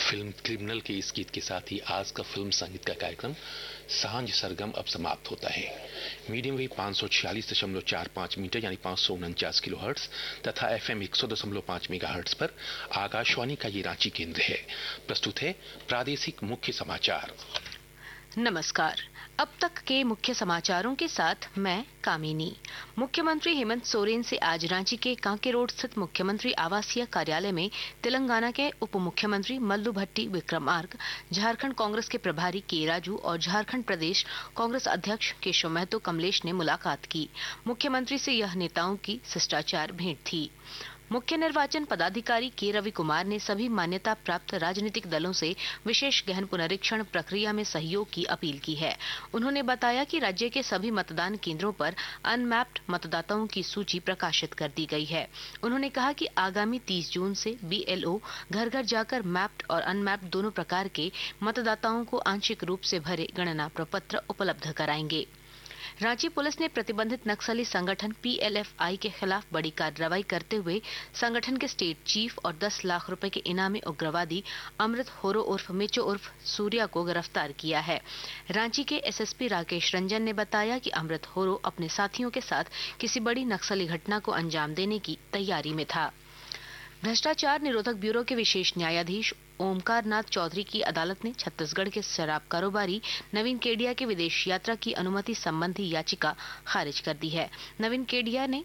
Film criminal के इस गीत के साथ ही आज का फिल्म संगीत का कार्यक्रम सांझ सरगम अब समाप्त होता है। मीडियम वेव 546.45 मीटर यानी 549 किलोहर्ट्ज तथा FM 100.5 मेगाहर्ट्ज पर आकाशवाणी का ये रांची केंद्र है। प्रस्तुत है प्रादेशिक मुख्य समाचार। नमस्कार। अब तक के मुख्य समाचारों के साथ मैं कामिनी। मुख्यमंत्री हेमंत सोरेन से आज रांची के कांके रोड स्थित मुख्यमंत्री आवासीय कार्यालय में तेलंगाना के उप मुख्यमंत्री मल्लू भट्टी विक्रमार्क, झारखंड कांग्रेस के प्रभारी के राजू और झारखंड प्रदेश कांग्रेस अध्यक्ष केशव महतो कमलेश ने मुलाकात की। मुख्यमंत्री से यह नेताओं की शिष्टाचार भेंट थी। मुख्य निर्वाचन पदाधिकारी के रवि कुमार ने सभी मान्यता प्राप्त राजनीतिक दलों से विशेष गहन पुनरीक्षण प्रक्रिया में सहयोग की अपील की है। उन्होंने बताया कि राज्य के सभी मतदान केंद्रों पर अनमैप्ड मतदाताओं की सूची प्रकाशित कर दी गई है। उन्होंने कहा कि आगामी 30 जून से BLO घर घर जाकर मैप्ड और अनमैप्ड दोनों प्रकार के मतदाताओं को आंशिक रूप से भरे गणना प्रपत्र उपलब्ध कराएंगे। रांची पुलिस ने प्रतिबंधित नक्सली संगठन PLFI के खिलाफ बड़ी कार्रवाई करते हुए संगठन के स्टेट चीफ और 10 लाख रुपए के इनामी उग्रवादी अमृत होरो उर्फ मिचो उर्फ सूर्या को गिरफ्तार किया है। रांची के SSP राकेश रंजन ने बताया कि अमृत होरो अपने साथियों के साथ किसी बड़ी नक्सली घटना को अंजाम देने की तैयारी में था। भ्रष्टाचार निरोधक ब्यूरो के विशेष न्यायाधीश ओमकार नाथ चौधरी की अदालत ने छत्तीसगढ़ के शराब कारोबारी नवीन केडिया की विदेश यात्रा की अनुमति संबंधी याचिका खारिज कर दी है। नवीन केडिया ने